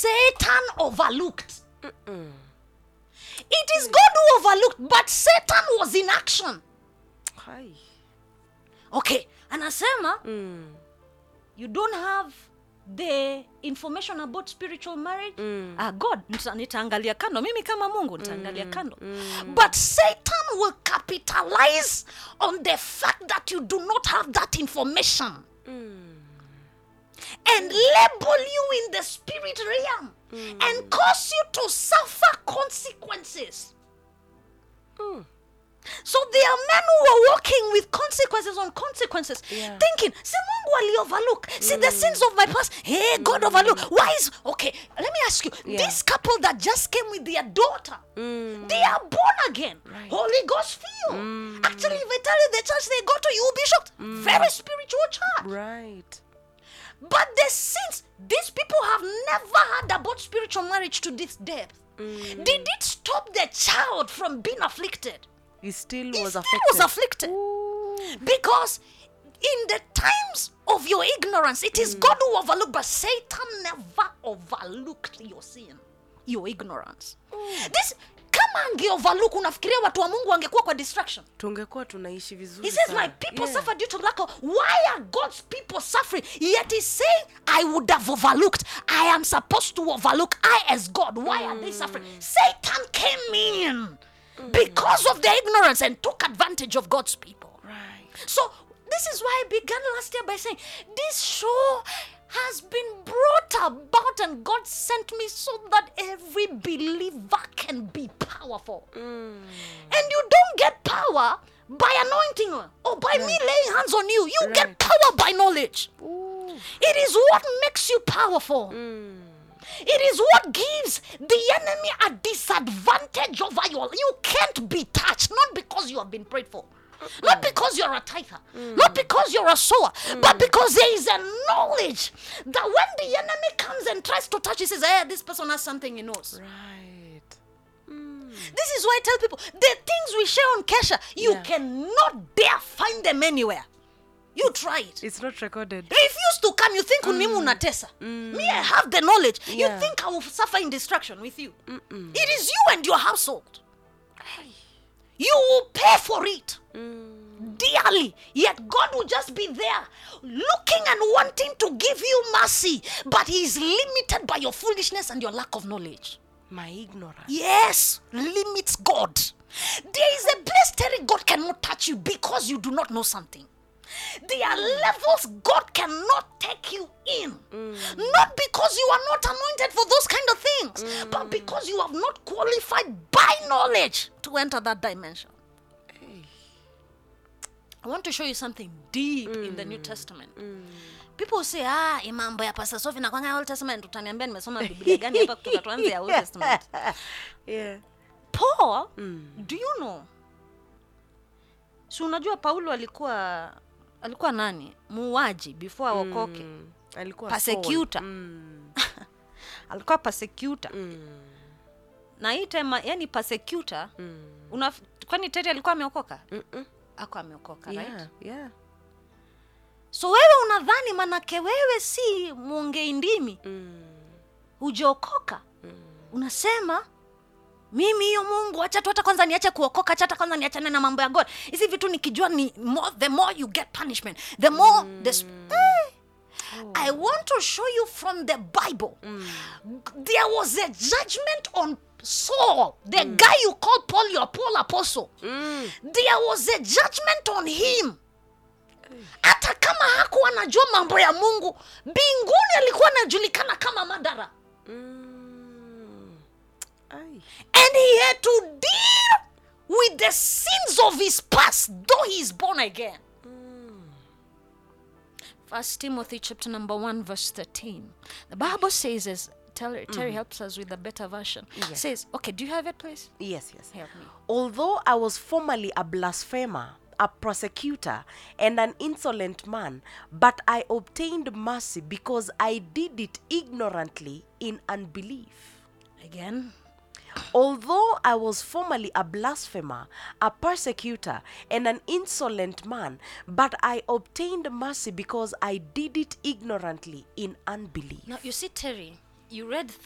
Satan overlooked. It is God who overlooked, but Satan was in action. Hi. Okay, anasema you don't have the information about spiritual marriage. God, nitaangalia kando. Mimi kama Mungu nitaangalia kando. But Satan will capitalize on the fact that you do not have that information. And label you in the spirit realm. And cause you to suffer consequences. So there are men who are walking with consequences on consequences, thinking, see, Mungu ali overlook. See the sins of my past. Hey, God overlook. Why is okay? Let me ask you. This couple that just came with their daughter, they are born again, Holy Ghost filled. Actually, if I tell you the church they go to, you will be shocked. Very spiritual church. Right. But the sins, these people have never heard about spiritual marriage to this depth. Did it stop the child from being afflicted? He still He was still affected. was afflicted. Because in the times of your ignorance, it is God who overlooked, but Satan never overlooked your sin, your ignorance. This, kama ange overlook, unafikiria watu wa Mungu wangekuwa kwa distraction. Tungekuwa tunaishi vizuri. He says, my people suffer due to lack of. Why are God's people suffering? Yet he's saying, I would have overlooked. I am supposed to overlook. I as God. Why are they suffering? Satan came in because of their ignorance and took advantage of God's people. Right. So this is why I began last year by saying, this show has been brought about and God sent me so that every believer can be powerful. And you don't get power by anointing or by me laying hands on you. You get power by knowledge. It is what makes you powerful. It is what gives the enemy a disadvantage over you. You can't be touched, not because you have been prayed for. Not because you're a tither, not because you're a sower, but because there is a knowledge that when the enemy comes and tries to touch, he says, hey, this person has something he knows. Right. This is why I tell people, the things we share on Kesha, you cannot dare find them anywhere. You try it. It's not recorded. Refuse to come. You think mimi unatesa. Me, I have the knowledge. You Yeah. think I will suffer in destruction with you. It is you and your household. You will pay for it dearly. Yet God will just be there looking and wanting to give you mercy. But he is limited by your foolishness and your lack of knowledge. My ignorance. Yes, limits God. There is a place Terry, God cannot touch you because you do not know something. There are levels God cannot take you in. Not because you are not anointed for those kind of things, but because you have not qualified by knowledge to enter that dimension. I want to show you something deep in the New Testament. People say, imambo ya Pastor Sophie na kwanga Old Testament, utaniambia nimesoma Biblia gani hapa kutoka tuanze ya Old Testament. Yeah. Paul, do you know? So unajua Paulo alikuwa nani? Muuaji before aokoke. Alikuwa persecutor. Alikuwa persecutor. Na hii tema, yani persecutor, kwani Terry alikuwa ameokoka? Hakuwa ameokoka, right? Yeah. So wewe unadhani manake wewe si muongei ndimi? Hujaokoka. Unasema mimi hiyo Mungu acha tu hata kwanza niache kuokoka, acha hata kwanza niachane na mambo ya God. Hizi vitu nikijua ni the more you get punishment, the more I want to show you from the Bible. There was a judgment on Saul, the guy you call Paul, your Paul apostle. There was a judgment on him. Hata kama hakuwa anajua mambo ya Mungu, mbinguni alikuwa anajulikana kama madara. And he had to deal with the sins of his past, though he is born again. 1 Timothy chapter number 1 verse 13. The Bible says, as Terry helps us with a better version. It says, okay, do you have it, please? Yes. Help me. Although I was formerly a blasphemer, a persecutor, and an insolent man, but I obtained mercy because I did it ignorantly in unbelief. Again. Although I was formerly a blasphemer, a persecutor, and an insolent man, but I obtained mercy because I did it ignorantly in unbelief. Now, you see, Terry, you read